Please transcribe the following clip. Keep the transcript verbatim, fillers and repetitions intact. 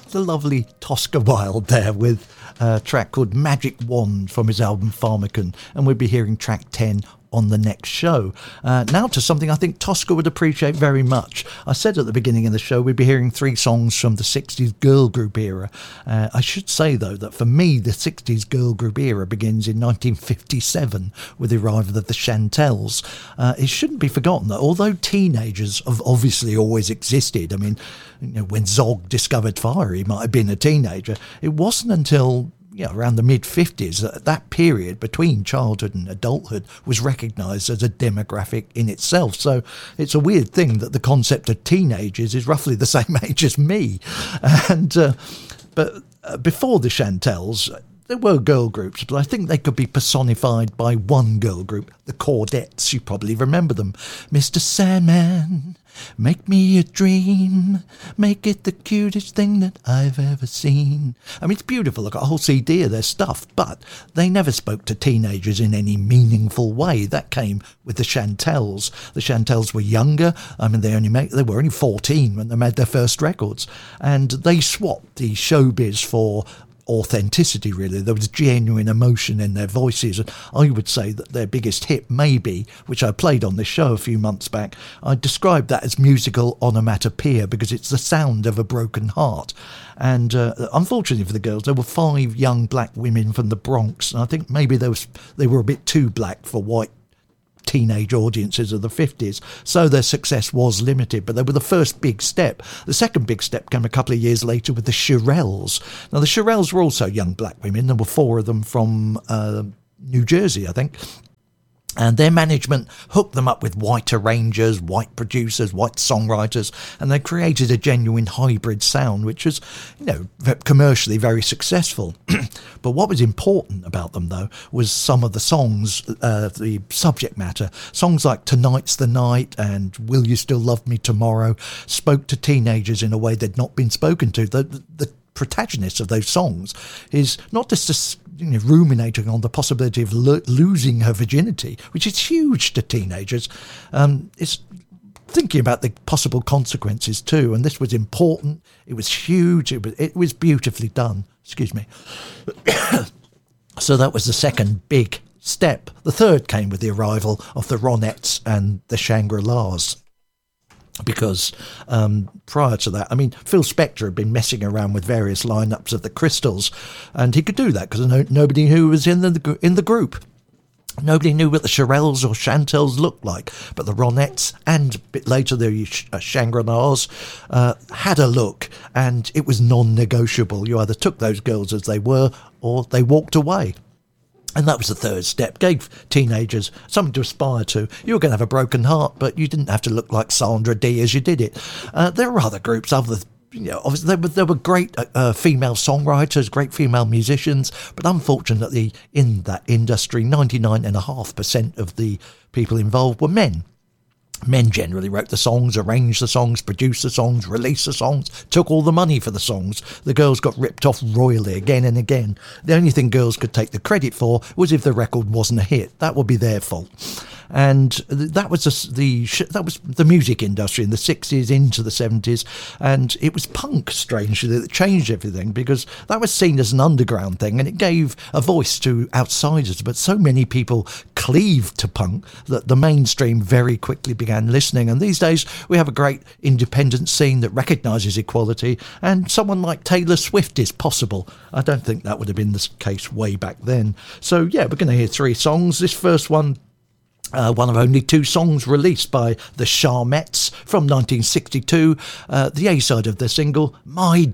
the lovely Tosca Wilde there with a track called Magic Wand from his album Pharmacon, and we'll be hearing track ten on the next show. Uh, now to something I think Tosca would appreciate very much. I said at the beginning of the show we'd be hearing three songs from the sixties girl group era. Uh, I should say though that for me the sixties girl group era begins in nineteen fifty-seven with the arrival of the Chantels. Uh, it shouldn't be forgotten that although teenagers have obviously always existed, I mean, you know, when Zog discovered fire he might have been a teenager. It wasn't until you know, around the mid-fifties, that, that period between childhood and adulthood was recognised as a demographic in itself. So it's a weird thing that the concept of teenagers is roughly the same age as me. And uh, But uh, before the Chantels, there were girl groups, but I think they could be personified by one girl group, the Chordettes. You probably remember them. Mister Sandman, make me a dream, make it the cutest thing that I've ever seen. I mean, it's beautiful. I've got a whole C D of their stuff, but they never spoke to teenagers in any meaningful way. That came with the Chantels. The Chantels were younger. I mean, they only made, they were only fourteen when they made their first records, and they swapped the showbiz for authenticity, really. There was genuine emotion in their voices, and I would say that their biggest hit, maybe, which I played on this show a few months back, I described that as musical onomatopoeia because it's the sound of a broken heart. And uh, unfortunately for the girls, there were five young black women from the Bronx, and I think maybe they, was, they were a bit too black for white teenage audiences of the fifties, so their success was limited, but they were the first big step. The second big step came a couple of years later with the Shirelles. Now the Shirelles were also young black women. There were four of them from uh, New Jersey, I think. And their management hooked them up with white arrangers, white producers, white songwriters, and they created a genuine hybrid sound, which was, you know, commercially very successful. But what was important about them, though, was some of the songs, uh, the subject matter. Songs like Tonight's the Night and Will You Still Love Me Tomorrow spoke to teenagers in a way they'd not been spoken to. The, the protagonist of those songs is not just a You know, ruminating on the possibility of lo- losing her virginity, which is huge to teenagers. Um, it's thinking about the possible consequences too, and this was important. It was huge. It was it was beautifully done. Excuse me. So that was the second big step. The third came with the arrival of the Ronettes and the Shangri-Las. Because um, prior to that, I mean, Phil Spector had been messing around with various lineups of the Crystals, and he could do that because no, nobody knew who was in the in the group. Nobody knew what the Shirelles or Chantels looked like, but the Ronettes and a bit later the uh, Shangri-Las uh, had a look, and it was non-negotiable. You either took those girls as they were, or they walked away. And that was the third step, gave teenagers something to aspire to. You were going to have a broken heart, but you didn't have to look like Sandra Dee as you did it. Uh, there were other groups, other, you know, obviously there were, there were great uh, female songwriters, great female musicians, but unfortunately in that industry, ninety-nine point five percent of the people involved were men. Men generally wrote the songs, arranged the songs, produced the songs, released the songs, took all the money for the songs. The girls got ripped off royally again and again. The only thing girls could take the credit for was if the record wasn't a hit. That would be their fault. And that was the, the that was the music industry in the sixties into the seventies, and it was punk, strangely, that changed everything, because that was seen as an underground thing, and it gave a voice to outsiders. But so many people cleaved to punk that the mainstream very quickly began listening. And these days we have a great independent scene that recognises equality, and someone like Taylor Swift is possible. I don't think that would have been the case way back then. So yeah, we're going to hear three songs. This first one, Uh, one of only two songs released by the Charmettes from nineteen sixty-two. Uh, the A-side of the single, My